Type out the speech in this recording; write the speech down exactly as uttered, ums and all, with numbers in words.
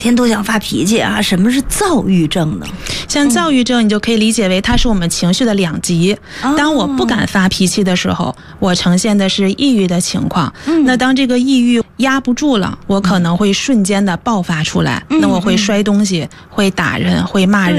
天都想发脾气啊。什么是躁郁症呢？ 像躁郁症，你就可以理解为它是我们情绪的两极。 嗯、 当我不敢发脾气的时候，我呈现的是抑郁的情况。嗯、那当这个抑郁压不住了，我可能会瞬间的爆发出来。嗯、那我会摔东西，会打人，会骂人。